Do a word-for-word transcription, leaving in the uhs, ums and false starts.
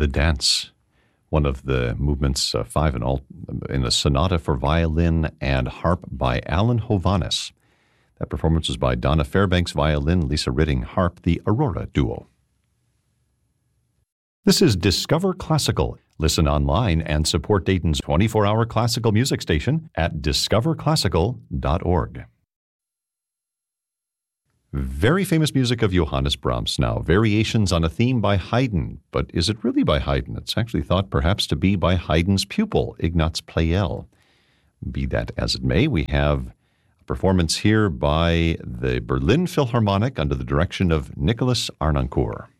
The Dance, one of the movements, uh, five in all, in the sonata for violin and harp by Alan Hovhaness. That performance was by Donna Fairbanks violin, Lisa Ritting harp, the Aurora Duo. This is Discover Classical. Listen online and support Dayton's twenty-four hour classical music station at discover classical dot org. Very famous music of Johannes Brahms now, variations on a theme by Haydn. But is it really by Haydn? It's actually thought perhaps to be by Haydn's pupil, Ignaz Pleyel. Be that as it may, we have a performance here by the Berlin Philharmonic under the direction of Nicholas Arnoncourt.